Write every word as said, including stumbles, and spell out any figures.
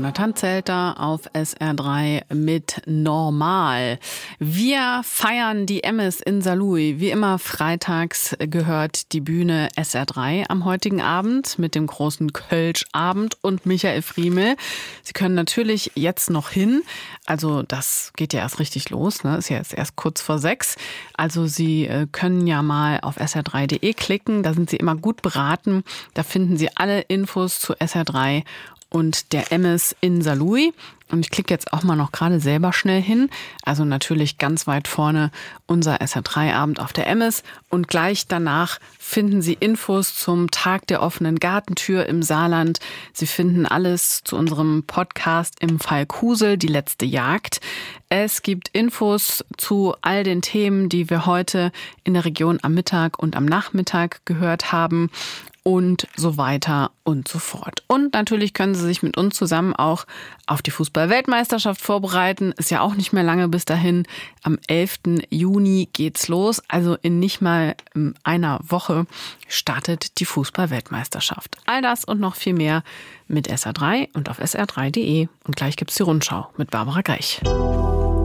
Jonathan Zelter auf S R drei mit Normal. Wir feiern die Emmis in Saarlouis. Wie immer freitags gehört die Bühne S R drei am heutigen Abend mit dem großen Kölsch-Abend und Michael Friemel. Sie können natürlich jetzt noch hin. Also das geht ja erst richtig los, ne? Ist ja jetzt erst kurz vor sechs. Also Sie können ja mal auf S R drei punkt de klicken. Da sind Sie immer gut beraten. Da finden Sie alle Infos zu S R drei und der Emmis in Saarlouis. Und ich klicke jetzt auch mal noch gerade selber schnell hin. Also natürlich ganz weit vorne unser S R drei Abend auf der Emmis. Und gleich danach finden Sie Infos zum Tag der offenen Gartentür im Saarland. Sie finden alles zu unserem Podcast im Fall Kusel, die letzte Jagd. Es gibt Infos zu all den Themen, die wir heute in der Region am Mittag und am Nachmittag gehört haben. Und so weiter und so fort. Und natürlich können Sie sich mit uns zusammen auch auf die Fußball-Weltmeisterschaft vorbereiten. Ist ja auch nicht mehr lange bis dahin. Am elften Juni geht's los. Also in nicht mal einer Woche startet die Fußball-Weltmeisterschaft. All das und noch viel mehr mit S R drei und auf S R drei punkt de. Und gleich gibt's die Rundschau mit Barbara Geich.